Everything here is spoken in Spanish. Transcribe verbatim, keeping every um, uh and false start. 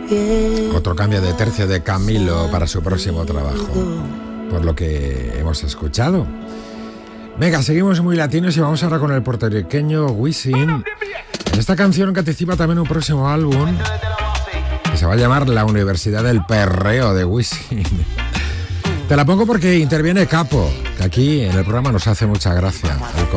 Otro cambio de tercio de Camilo para su próximo trabajo, por lo que hemos escuchado. Venga, seguimos muy latinos y vamos ahora con el puertorriqueño Wisin. En esta canción que anticipa también un próximo álbum que se va a llamar La Universidad del Perreo de Wisin. Te la pongo porque interviene Capo, que aquí en el programa nos hace mucha gracia. El